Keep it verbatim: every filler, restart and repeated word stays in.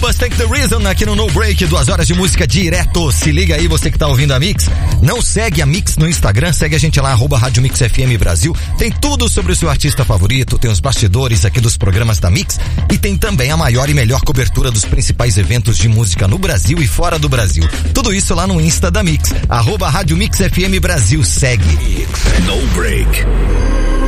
Cubas, Take the Reason, aqui no No Break, duas horas de música direto. Se liga aí, você que tá ouvindo a Mix. Não segue a Mix no Instagram, segue a gente lá, arroba Rádio Mix F M Brasil. Tem tudo sobre o seu artista favorito, tem os bastidores aqui dos programas da Mix e tem também a maior e melhor cobertura dos principais eventos de música no Brasil e fora do Brasil. Tudo isso lá no Insta da Mix, arroba Rádio Mix F M Brasil. Segue. No Break.